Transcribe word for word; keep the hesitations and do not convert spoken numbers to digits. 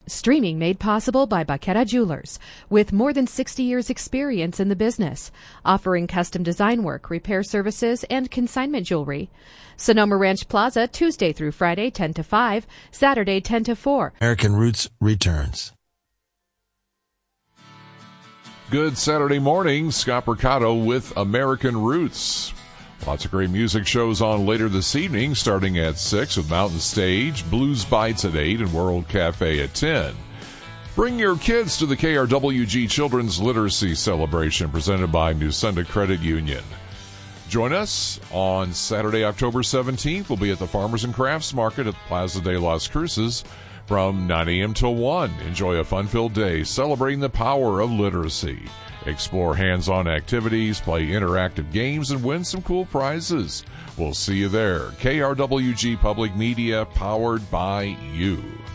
Streaming made possible by Baqueta Jewelers, with more than sixty years experience in the business, offering custom design work, repair services, and consignment jewelry. Sonoma Ranch Plaza, Tuesday through Friday, ten to five, Saturday, ten to four. American Roots returns. Good Saturday morning, Scott Mercado with American Roots. Lots of great music shows on later this evening, starting at six with Mountain Stage, Blues Bites at eight, and World Cafe at ten. Bring your kids to the K R W G Children's Literacy Celebration presented by Newsunda Credit Union. Join us on Saturday, October seventeenth. We'll be at the Farmers and Crafts Market at Plaza de las Cruces from nine a.m. till one. Enjoy a fun-filled day celebrating the power of literacy. Explore hands-on activities, play interactive games, and win some cool prizes. We'll see you there. K R W G Public Media, powered by you.